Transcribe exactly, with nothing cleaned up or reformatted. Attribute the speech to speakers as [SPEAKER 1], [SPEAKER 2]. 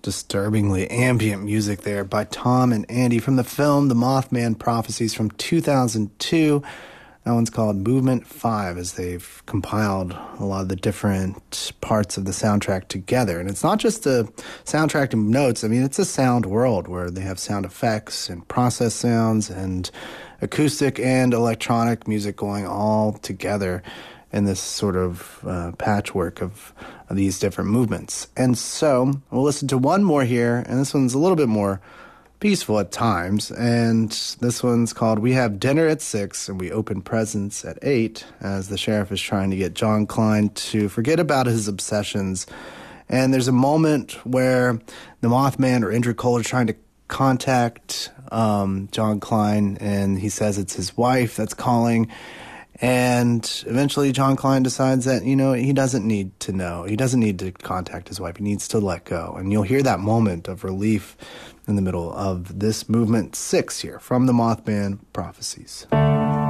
[SPEAKER 1] Disturbingly ambient music there by Tom and Andy from the film The Mothman Prophecies from two thousand two. That one's called Movement five, as they've compiled a lot of the different parts of the soundtrack together. And it's not just a soundtrack to notes. I mean, it's a sound world where they have sound effects and process sounds and acoustic and electronic music going all together in this sort of uh, patchwork of, of these different movements. And so we'll listen to one more here, and this one's a little bit more peaceful at times, and this one's called We Have Dinner at Six and We Open Presents at Eight, as the sheriff is trying to get John Klein to forget about his obsessions. And there's a moment where the Mothman or Indra Cole are trying to contact um, John Klein, and he says it's his wife that's calling. And eventually John Klein decides that, you know, he doesn't need to know. He doesn't need to contact his wife. He needs to let go. And you'll hear that moment of relief in the middle of this movement six here from the Mothman Prophecies.